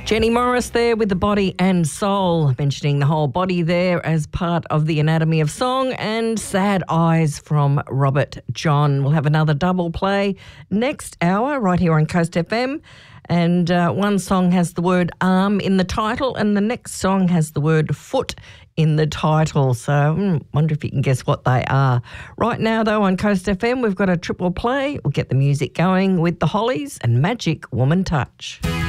Jenny Morris there with the Body and Soul, mentioning the whole body there as part of the Anatomy of Song, and Sad Eyes from Robert John. We'll have another double play next hour right here on Coast FM. And one song has the word arm in the title and the next song has the word foot in the title. So wonder if you can guess what they are. Right now, though, on Coast FM, we've got a triple play. We'll get the music going with the Hollies and Magic Woman Touch.